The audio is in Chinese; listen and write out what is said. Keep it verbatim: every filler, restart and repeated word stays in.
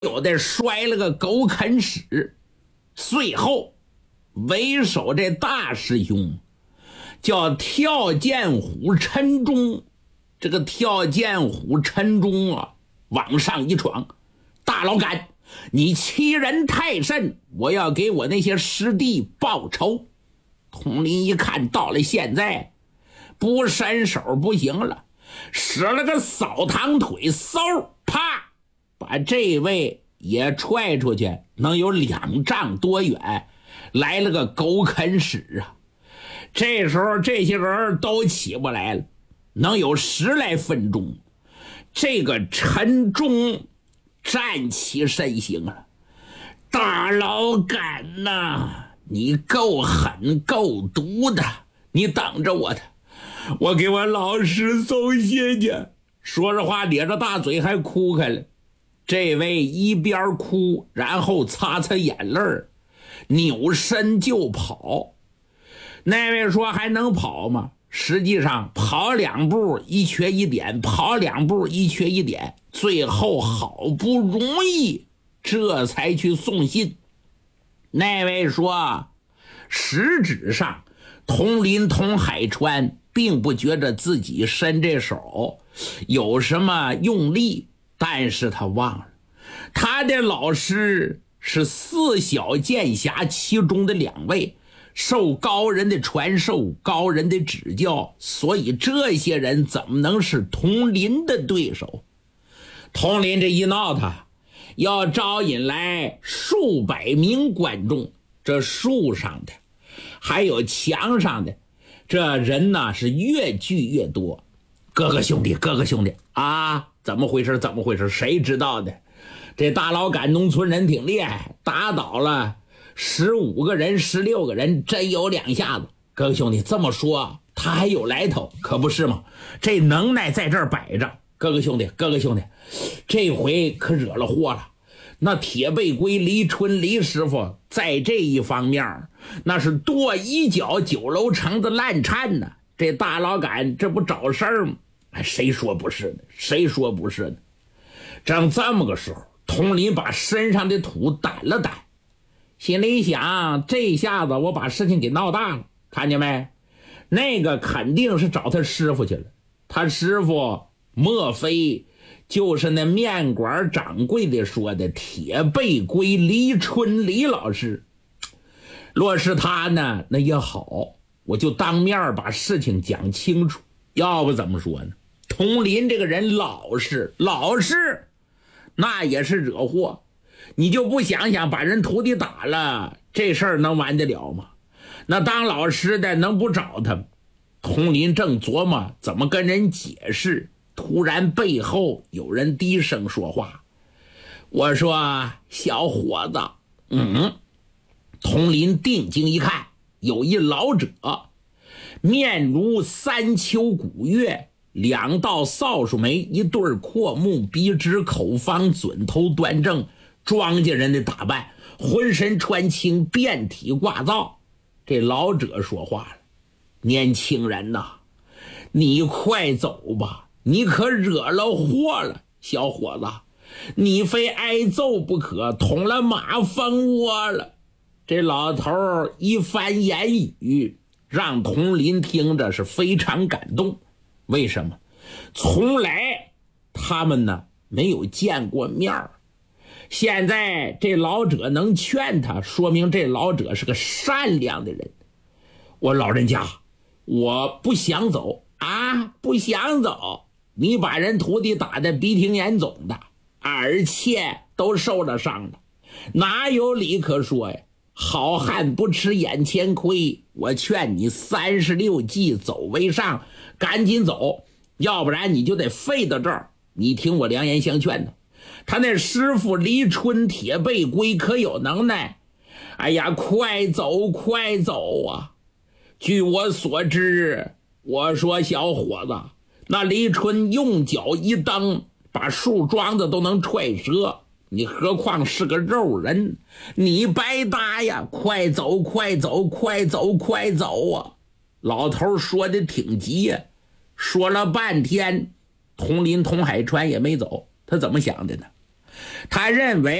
有的摔了个狗啃屎。最后为首这大师兄叫跳涧虎陈忠，这个跳涧虎陈忠啊，往上一闯，大老杆，你欺人太甚，我要给我那些师弟报仇。统领一看到了现在不伸手不行了，使了个扫堂腿，嗖，啪，把这位也踹出去，能有两丈多远，来了个狗啃屎啊！这时候这些人都起不来了，能有十来分钟。这个陈忠站起身形了，大老杆呐，你够狠够毒的，你等着我的，我给我老师送信去。说着话咧着大嘴还哭开了。这位一边哭然后擦擦眼泪扭身就跑。那位说还能跑吗？实际上跑两步一瘸一点，跑两步一瘸一点，最后好不容易这才去送信。那位说实质上佟林佟海川并不觉得自己伸这手有什么用力，但是他忘了他的老师是四小剑侠其中的两位，受高人的传授，高人的指教，所以这些人怎么能是佟林的对手？佟林这一闹他要招引来数百名观众，这树上的还有墙上的这人呢是越聚越多。哥哥兄弟哥哥兄弟啊，怎么回事怎么回事？谁知道的？这大老杆农村人挺厉害，打倒了十五个人十六个人，真有两下子。哥哥兄弟这么说他还有来头，可不是吗？这能耐在这儿摆着。哥哥兄弟哥哥兄弟，这回可惹了祸了。那铁背龟黎春黎师傅在这一方面那是跺一脚九楼城的烂颤呢。这大老杆这不找事儿吗？谁说不是的？谁说不是的？正这么个时候，佟林把身上的土掸了掸，心里想这下子我把事情给闹大了。看见没？那个肯定是找他师傅去了，他师傅莫非就是那面馆掌柜的说的铁背龟黎春黎老师？若是他呢，那也好，我就当面把事情讲清楚。要不怎么说呢？佟林这个人老实老实，那也是惹祸。你就不想想把人徒弟打了，这事儿能完得了吗？那当老师的能不找他吗？佟林正琢磨怎么跟人解释，突然背后有人低声说话。我说小伙子，嗯。佟林定睛一看，有一老者，面如三秋古月，两道扫帚眉，一对阔目，鼻直口方，准头端正，庄稼人的打扮，浑身穿青，遍体挂皂。这老者说话了：年轻人呐，你快走吧，你可惹了祸了。小伙子，你非挨揍不可，捅了马蜂窝了。这老头一番言语让佟林听着是非常感动。为什么？从来他们呢没有见过面儿，现在这老者能劝他，说明这老者是个善良的人。我老人家，我不想走啊，不想走。你把人徒弟打得鼻青眼肿的，而且都受了伤了，哪有理可说呀？好汉不吃眼前亏，我劝你三十六计走为上，赶紧走，要不然你就得废到这儿。你听我良言相劝的，他那师傅黎春铁背龟可有能耐。哎呀，快走快走啊！据我所知，我说小伙子，那黎春用脚一蹬，把树桩子都能踹折，你何况是个肉人？你白搭呀！快走快走快走快走啊！老头说的挺急呀，说了半天佟林佟海川也没走。他怎么想的呢？ 他认为